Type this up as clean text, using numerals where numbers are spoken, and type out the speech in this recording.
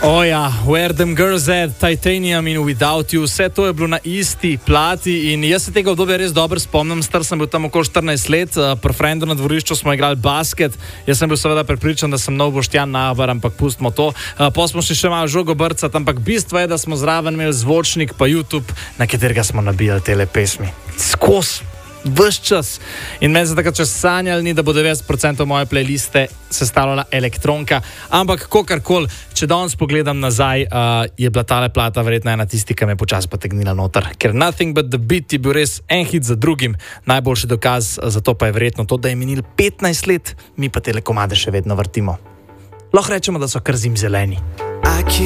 Oja, Where Them Girls At, Titanium in Without You, vse to je bilo na isti plati in jaz se tega obdobja res dobro spomnim, star sem bil tam okoli 14 let, pri frendu na dvorišču smo igrali basket, jaz sem bil seveda prepričan, da sem nov Boštjan Nahbar, ampak pustimo to, pa smo še malo žogo brcati, ampak bistvo je, da smo zraven imeli zvočnik pa YouTube, na katerega smo nabijali tele pesmi. Skozi. Ves čas. In meni se takrat čas sanjali ni, da bo 90% moje playliste sestavljala elektronka, ampak kakorkoli, če danes pogledam nazaj, je bila tale plata verjetno ena tisti, ki me počasi potegnila noter, ker Nothing But The Beat je bil res en hit za drugim, najboljši dokaz za to pa je verjetno to, da je minil 15 let, mi pa tele komade še vedno vrtimo. Lahko rečemo, da so kar zimzeleni.